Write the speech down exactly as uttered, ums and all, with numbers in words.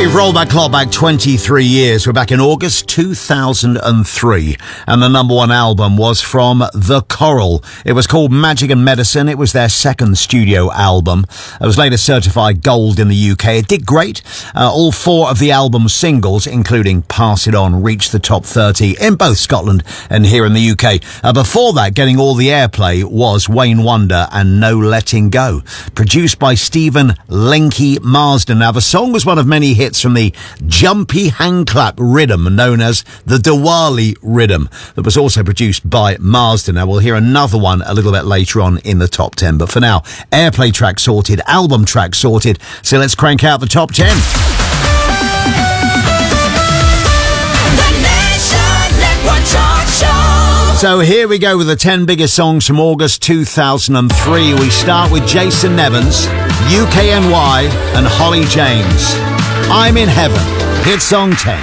We've rolled that clock back twenty-three years. We're back in August two thousand three. And the number one album was from The Coral. It was called Magic and Medicine. It was their second studio album. It was later certified gold in the U K. It did great. Uh, all four of the album's singles, including Pass It On, reached the top thirty in both Scotland and here in the U K. Uh, before that, getting all the airplay was Wayne Wonder and No Letting Go, produced by Stephen Lenky Marsden. Now, the song was one of many hits from the jumpy handclap rhythm known as the Diwali rhythm that was also produced by Marsden. Now, we'll hear another one a little bit later on in the top ten. But for now, airplay track sorted, album track sorted. So let's crank out the top ten. So here we go with the ten biggest songs from August two thousand three. We start with Jason Nevins, U K N Y and Holly James. I'm in Heaven. Hit song ten.